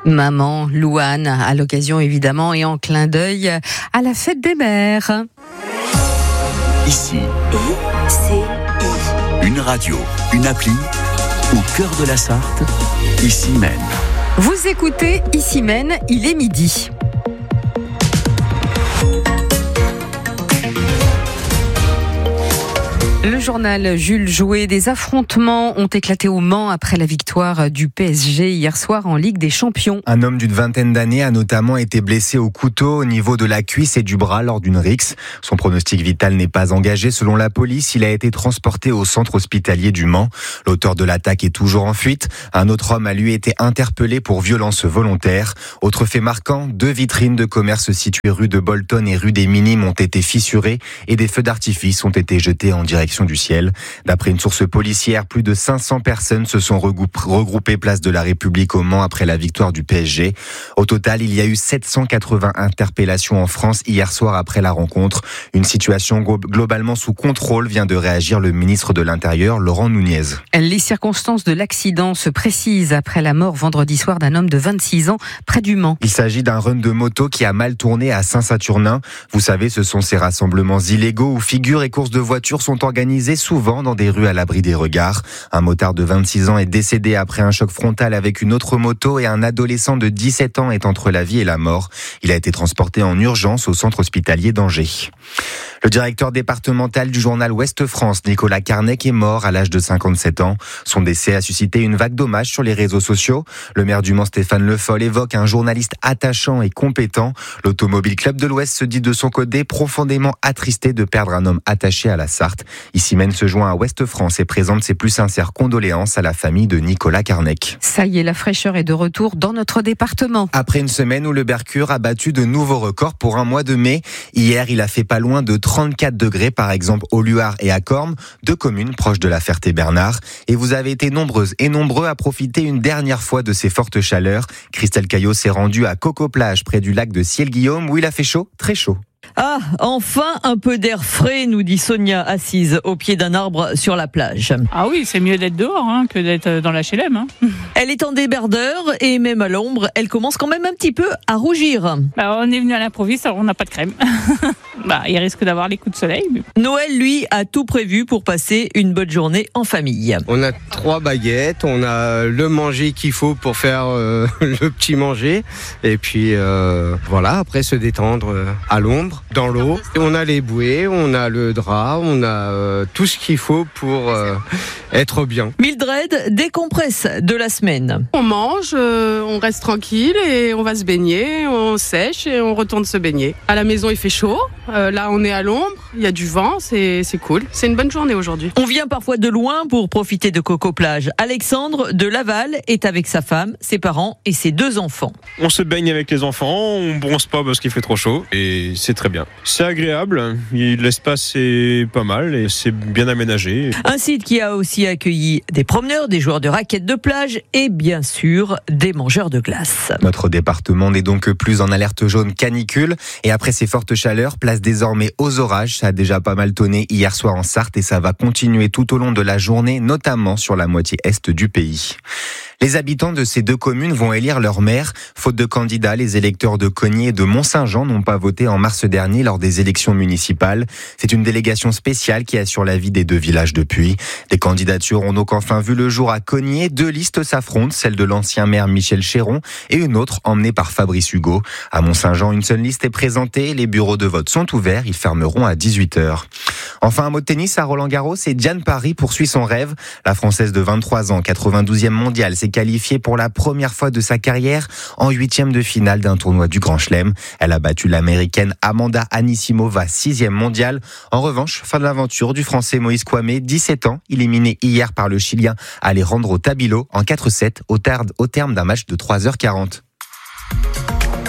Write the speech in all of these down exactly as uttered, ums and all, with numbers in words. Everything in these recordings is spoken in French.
Maman Louane, à l'occasion évidemment et en clin d'œil à la fête des mères. Ici, I C I. Une radio, une appli, au cœur de la Sarthe, Ici Maine. Vous écoutez Ici Maine, il est midi. Le journal Jules Jouet, des affrontements ont éclaté au Mans après la victoire du P S G hier soir en Ligue des Champions. Un homme d'une vingtaine d'années a notamment été blessé au couteau au niveau de la cuisse et du bras lors d'une rixe. Son pronostic vital n'est pas engagé selon la police. Il a été transporté au centre hospitalier du Mans. L'auteur de l'attaque est toujours en fuite. Un autre homme a lui été interpellé pour violence volontaire. Autre fait marquant, deux vitrines de commerce situées rue de Bolton et rue des Minimes ont été fissurées et des feux d'artifice ont été jetés en direction du ciel. D'après une source policière, plus de cinq cents personnes se sont regroupées place de la République au Mans après la victoire du P S G. Au total, il y a eu sept cent quatre-vingts interpellations en France hier soir après la rencontre. Une situation globalement sous contrôle, vient de réagir le ministre de l'Intérieur, Laurent Nunez. Les circonstances de l'accident se précisent après la mort vendredi soir d'un homme de vingt-six ans près du Mans. Il s'agit d'un run de moto qui a mal tourné à Saint-Saturnin. Vous savez, ce sont ces rassemblements illégaux où figures et courses de voitures sont organisées organisé souvent dans des rues à l'abri des regards. Un motard de vingt-six ans est décédé après un choc frontal avec une autre moto et un adolescent de dix-sept ans est entre la vie et la mort. Il a été transporté en urgence au centre hospitalier d'Angers. Le directeur départemental du journal Ouest France, Nicolas Carnec, est mort à l'âge de cinquante-sept ans. Son décès a suscité une vague d'hommages sur les réseaux sociaux. Le maire du Mans, Stéphane Le Foll, évoque un journaliste attachant et compétent. L'Automobile Club de l'Ouest se dit de son côté profondément attristé de perdre un homme attaché à la Sarthe. Ici Maine se joint à Ouest France et présente ses plus sincères condoléances à la famille de Nicolas Carnec. Ça y est, la fraîcheur est de retour dans notre département. Après une semaine où le Mercure a battu de nouveaux records pour un mois de mai, hier il a fait pas loin de trente-quatre degrés par exemple au Luard et à Cormes, deux communes proches de la Ferté-Bernard. Et vous avez été nombreuses et nombreux à profiter une dernière fois de ces fortes chaleurs. Christelle Caillot s'est rendue à Coco-Plage près du lac de Ciel-Guillaume où il a fait chaud, très chaud. Ah, enfin un peu d'air frais, nous dit Sonia, assise au pied d'un arbre sur la plage. Ah oui, c'est mieux d'être dehors hein, que d'être dans l'H L M. Hein. Elle est en débardeur et même à l'ombre, elle commence quand même un petit peu à rougir. Bah, on est venu à l'improviste, alors on n'a pas de crème. bah, il risque d'avoir les coups de soleil. Mais... Noël, lui, a tout prévu pour passer une bonne journée en famille. On a trois baguettes, on a le manger qu'il faut pour faire euh, le petit manger. Et puis euh, voilà, après se détendre euh, à l'ombre. Dans l'eau. Et on a les bouées, on a le drap, on a euh, tout ce qu'il faut pour euh, être bien. Mildred décompresse de la semaine. On mange, euh, on reste tranquille et on va se baigner, on sèche et on retourne se baigner. À la maison il fait chaud, euh, là on est à l'ombre, il y a du vent, c'est, c'est cool. C'est une bonne journée aujourd'hui. On vient parfois de loin pour profiter de Coco-Plage. Alexandre de Laval est avec sa femme, ses parents et ses deux enfants. On se baigne avec les enfants, on bronze pas parce qu'il fait trop chaud et c'est très bien. C'est agréable, l'espace est pas mal et c'est bien aménagé. Un site qui a aussi accueilli des promeneurs, des joueurs de raquettes de plage et bien sûr des mangeurs de glace. Notre département n'est donc plus en alerte jaune canicule et après ces fortes chaleurs, place désormais aux orages. Ça a déjà pas mal tonné hier soir en Sarthe et ça va continuer tout au long de la journée, notamment sur la moitié est du pays. Les habitants de ces deux communes vont élire leur maire. Faute de candidats, les électeurs de Cognier et de Mont-Saint-Jean n'ont pas voté en mars dernier lors des élections municipales. C'est une délégation spéciale qui assure la vie des deux villages depuis. Des candidatures ont donc enfin vu le jour à Cognier. Deux listes s'affrontent, celle de l'ancien maire Michel Chéron et une autre emmenée par Fabrice Hugo. À Mont-Saint-Jean, une seule liste est présentée. Les bureaux de vote sont ouverts. Ils fermeront à dix-huit heures. Enfin, un mot de tennis à Roland-Garros et Diane Parry poursuit son rêve. La Française de vingt-trois ans, quatre-vingt-douzième mondiale, s'est qualifiée pour la première fois de sa carrière en huitième de finale d'un tournoi du Grand Chelem. Elle a battu l'américaine Amanda Anisimova, sixième mondiale. En revanche, fin de l'aventure du français Moïse Kouamé, dix-sept ans, éliminé hier par le chilien Alejandro Tabilo en quatre sept au terme d'un match de trois heures quarante.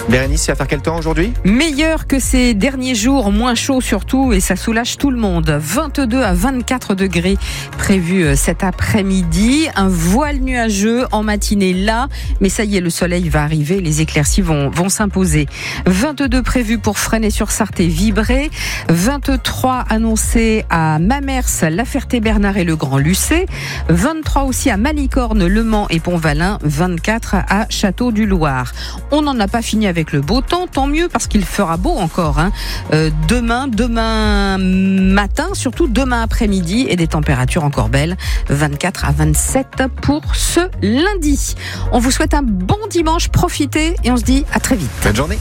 Bérénice, tu vas faire quel temps aujourd'hui ? Meilleur que ces derniers jours, moins chaud surtout, et ça soulage tout le monde. vingt-deux à vingt-quatre degrés prévus cet après-midi. Un voile nuageux en matinée là, mais ça y est, le soleil va arriver, les éclaircies vont, vont s'imposer. vingt-deux prévus pour Fresnay-sur-Sarthe et Vibré. vingt-trois annoncés à Mamers, La Ferté-Bernard et le Grand Lucé. vingt-trois aussi à Malicorne, Le Mans et Pont-Valin. vingt-quatre à Château-du-Loir. On n'en a pas fini avec le beau temps, tant mieux parce qu'il fera beau encore. Hein. Euh, demain, demain matin, surtout demain après-midi, et des températures encore belles, vingt-quatre à vingt-sept pour ce lundi. On vous souhaite un bon dimanche, profitez et on se dit à très vite. Bonne journée.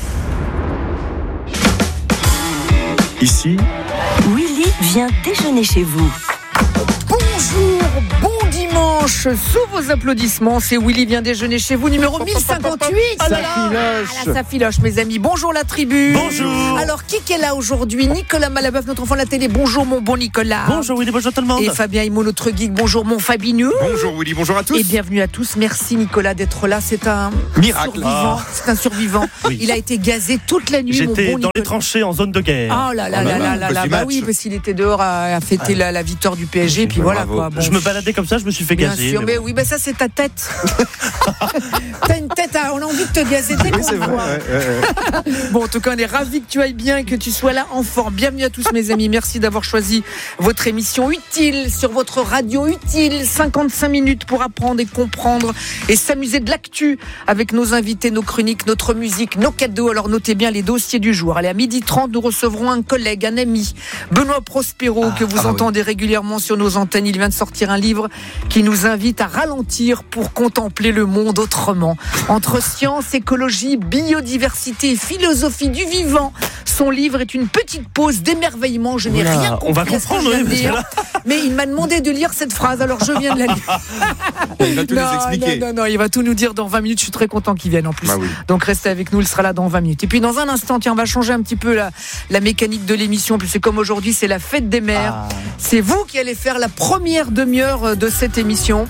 Ici, Willy vient déjeuner chez vous. Bonjour, bon dimanche. Sous vos applaudissements, c'est Willy vient déjeuner chez vous, numéro mille cinquante-huit. Ça Ah là là, filoche. ah là, ça filoche, mes amis. Bonjour la tribu. Bonjour. Alors, qui est là aujourd'hui ? Nicolas Malabeuf, notre enfant de la télé. Bonjour, mon bon Nicolas. Bonjour Willy, bonjour tout le monde. Et Fabien Immo, notre geek. Bonjour, mon Fabinou. Bonjour Willy, bonjour à tous. Et bienvenue à tous. Merci Nicolas d'être là. C'est un Miracle. survivant. Ah. C'est un survivant. Oui. Il a été gazé toute la nuit, mon J'étais bon dans les Nicolas. tranchées en zone de guerre. Oh là là Ah là bah là oui, là cause là. du Bah match. oui, parce qu'il était dehors à, à fêter la, la victoire du P S G. Puis voilà Bravo. quoi. Bon. Je me baladais comme ça, je me suis fait Bien gazer. sûr, mais mais bon. oui, bah ça c'est ta tête. T'as une tête, à... on a envie de te gazer dès qu'on te voit. Bon, en tout cas, on est ravis que tu ailles bien et que tu sois là en forme. Bienvenue à tous mes amis, merci d'avoir choisi votre émission utile sur votre radio utile. cinquante-cinq minutes pour apprendre et comprendre et s'amuser de l'actu avec nos invités, nos chroniques, notre musique, nos cadeaux. Alors notez bien les dossiers du jour. Allez, à midi trente, nous recevrons un collègue, un ami, Benoît Prospero, que vous ah entendez régulièrement sur nos antennes. Il vient de sortir un livre qui nous invite à ralentir pour contempler le monde autrement. Entre science, écologie, biodiversité et philosophie du vivant, son livre est une petite pause d'émerveillement. Je n'ai Oula, rien compris on va à ce que comprendre, je viens oui, de parce que dire, là- mais il m'a demandé de lire cette phrase, alors je viens de la lire. Il va tout non, nous expliquer. non, non, non, il va tout nous dire dans vingt minutes. Je suis très content qu'il vienne en plus. Bah oui. Donc restez avec nous, il sera là dans vingt minutes. Et puis dans un instant, tiens, on va changer un petit peu la, la mécanique de l'émission, puisque comme aujourd'hui c'est la fête des mères. Ah. C'est vous qui allez faire la première demi-heure de cette émission.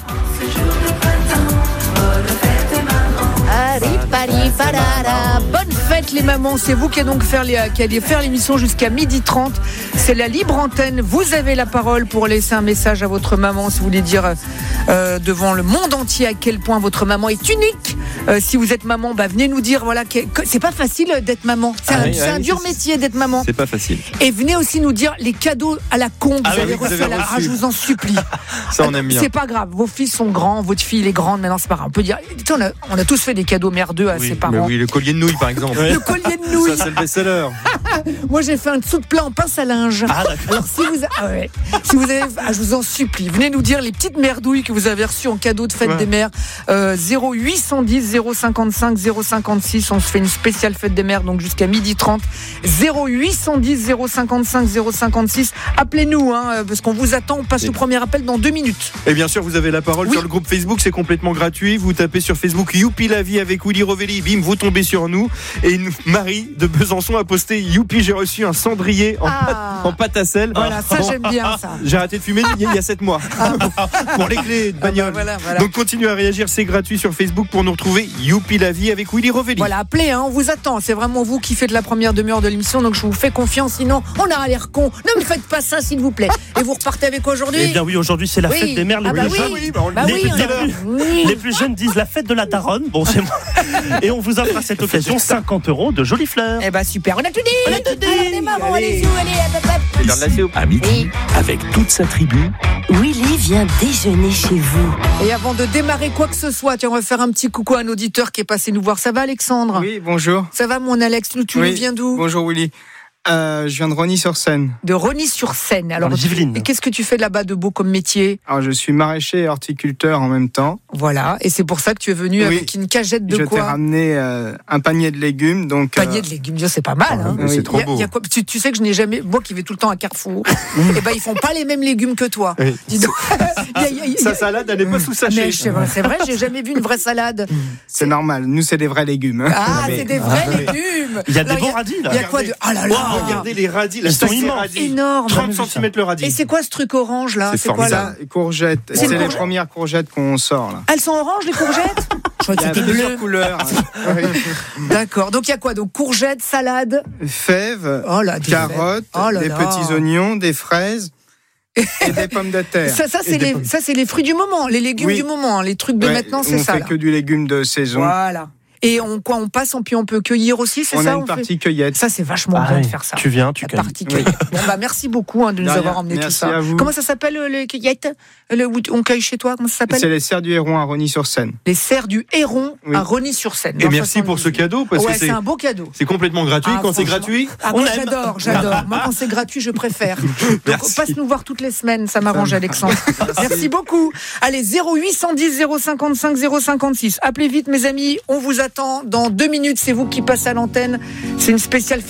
Bonne fête les mamans, c'est vous qui allez donc faire, les, qui allez faire l'émission jusqu'à midi trente. C'est la libre antenne, vous avez la parole pour laisser un message à votre maman si vous voulez dire euh, devant le monde entier à quel point votre maman est unique. Euh, si vous êtes maman, bah, venez nous dire voilà, que, que c'est pas facile d'être maman. C'est Ah un, oui, c'est ah un oui, dur c'est- métier d'être maman. C'est pas facile. Et venez aussi nous dire les cadeaux à la con que Ah vous oui, avez oui, vous reçus avez à la- reçu. Ah, je vous en supplie. Ça, on aime bien. C'est pas grave, vos fils sont grands, votre fille est grande, maintenant c'est pas grave. On peut dire, tu sais, on a, on a tous fait des cadeaux merdeux à Oui, ses Mais parents. oui, le collier de nouilles par exemple. Le collier de nouilles. Ça, c'est le best-seller. Moi j'ai fait un dessous de plat en pince à linge. Ah, d'accord. Alors si vous, ah ouais. si vous avez, ah, je vous en supplie, venez nous dire les petites merdouilles que vous avez reçues en cadeau de fête Ouais. des mères. Euh, zéro huit cent dix zéro cinquante-cinq zéro cinquante-six. On se fait une spéciale fête des mères donc jusqu'à midi trente. zéro huit cent dix zéro cinquante-cinq zéro cinquante-six. Appelez-nous hein, parce qu'on vous attend. On passe Et- le premier appel dans deux minutes. Et bien sûr, vous avez la parole Oui. sur le groupe Facebook, c'est complètement gratuit. Vous tapez sur Facebook Youpi la vie avec Willy Rovelli, bim, vous tombez sur nous. Et une Marie de Besançon a posté Youpi, j'ai reçu un cendrier en, Ah. pâte, en pâte à sel. Voilà, ça Bon, j'aime bien ça. J'ai arrêté de fumer il y a- il y a sept mois pour les clés de Ah bah bagnole. voilà, voilà. Donc continuez à réagir, c'est gratuit sur Facebook pour nous retrouver Youpi la vie avec Willy Rovelli. Voilà, appelez, hein, on vous attend. C'est vraiment vous qui faites la première demi-heure de l'émission, donc je vous fais confiance. Sinon, on aura l'air con. Ne me faites pas ça, s'il vous plaît. Et vous repartez avec quoi aujourd'hui ? Eh bien oui, aujourd'hui c'est la Oui. fête des mères les Ah bah plus oui. jeunes. oui, bah on le Bah dit les, oui, les on a- plus, oui. les plus jeunes disent la fête de la daronne. Bon, c'est moi. Et on vous offre à cette occasion cinquante euros de jolies fleurs. Eh ben super, on a tout dit. On a tout dit. Allez, maman, allez-y, allez, hop, hop, hop. C'est l'heure de la soupe. à midi, avec toute sa tribu, Willy vient déjeuner chez vous. Et avant de démarrer quoi que ce soit, tiens, on va faire un petit coucou à un auditeur qui est passé nous voir. Ça va, Alexandre ? Oui, bonjour. Ça va, mon Alex ? Tu Oui. nous viens d'où ? Bonjour Willy. Euh, je viens de Rosny-sur-Seine. De Rosny-sur-Seine. Alors, Dans les Yvelines. et qu'est-ce que tu fais là-bas de beau comme métier ? Alors, je suis maraîcher et horticulteur en même temps. Voilà. Et c'est pour ça que tu es venu Oui. avec une cagette de je t'ai quoi ? ramené euh, un panier de légumes. Donc, Panier euh, de légumes, Dieu, c'est pas mal. Hein. Mais c'est trop Y a- beau. y a quoi tu, tu sais que je n'ai jamais, moi qui vais tout le temps à Carrefour, et ben ils font pas les mêmes légumes que toi. Oui. Dis donc. Y a- y a- y a- Sa salade, elle est pas sous sachet. Mais c'est vrai, c'est vrai, j'ai jamais vu une vraie salade. c'est normal. Nous, c'est des vrais légumes. hein. Ah, Mais- c'est des vrais Ah, oui. légumes. Il y a Alors, des bons radis là. Il y a quoi de Ah là là. Regardez les radis, la Ils sont taille des immenses. radis. Énorme. trente centimètres le radis. Et c'est quoi ce truc orange là? C'est C'est quoi là? formidable. Courgettes. C'est C'est une les courgette. premières courgettes qu'on sort là. Elles sont oranges les courgettes? Je crois Il que y a c'était plusieurs bleu. couleurs. D'accord. Donc il y a quoi? Donc courgettes, salade. Fèves, Oh là, des carottes, fèves. Oh là des là. petits oignons, des fraises et des pommes de terre. Ça, ça c'est Et des les, pommes- ça c'est les fruits du moment, les légumes Oui. du moment, hein. Les trucs de Ouais, maintenant c'est on ça. fait là. que du légume de saison. Voilà. Et on quoi? On passe, puis on peut cueillir aussi, c'est On ça? a une on partie fait... cueillette. Ça c'est vachement Ah bien oui, de faire ça. tu viens, tu La cueilles. partie cueillette. Bon bah merci beaucoup hein, de nous De rien. avoir emmené tout Merci ça. à vous. Comment ça s'appelle euh, les cueillettes? Le, où on cueille chez toi? Comment ça s'appelle? C'est les serres du Héron à Rosny-sur-Seine. Les serres du Héron Oui. à Rosny-sur-Seine. Et dans merci pour ce soixante-dix. cadeau parce Ouais, que c'est c'est un beau cadeau. c'est complètement gratuit. Ah, Quand c'est franchement. gratuit, Ah, on moi, aime. j'adore, j'adore. Moi, quand c'est gratuit, je préfère. Donc, Merci. passe nous voir toutes les semaines, ça m'arrange, Alexandre. Merci beaucoup. Allez, zéro huit cent dix zéro cinquante-cinq zéro cinquante-six. Appelez vite, mes amis. On vous attend dans deux minutes. C'est vous qui passez à l'antenne. C'est une spéciale fête.